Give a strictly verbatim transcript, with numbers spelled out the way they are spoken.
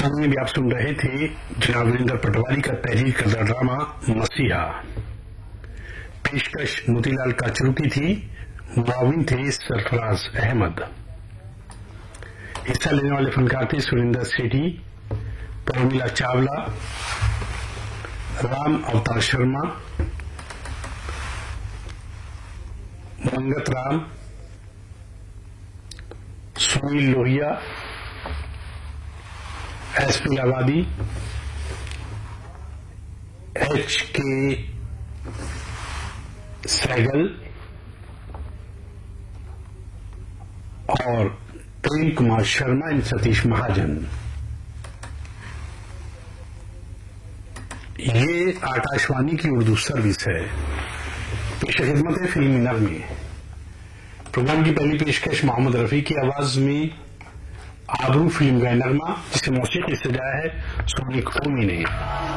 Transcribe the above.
सामने भी आप सुन रहे थे जनाब वीरेंद्र पटवारी का तहरीर करदा ड्रामा मसीहा। पेशकश मोतीलाल काचरू की थी, मुआविन थे सरफराज अहमद। हिस्सा लेने वाले फनकार थे सुरेंद्र सेठी, परमिला चावला, राम अवतार शर्मा, मंगत राम, सुनील लोहिया, एस पी आबादी, एच के सहगल और प्रेम कुमार शर्मा एंड सतीश महाजन। ये आकाशवाणी की उर्दू सर्विस है। पेश खिदमत है फिल्मी नगमे। प्रोग्राम की पहली पेशकश मोहम्मद रफी की आवाज में आबरू फिल्म का नगमा, जिसे मौसीकी सजाया है सोनिक ओमी ने।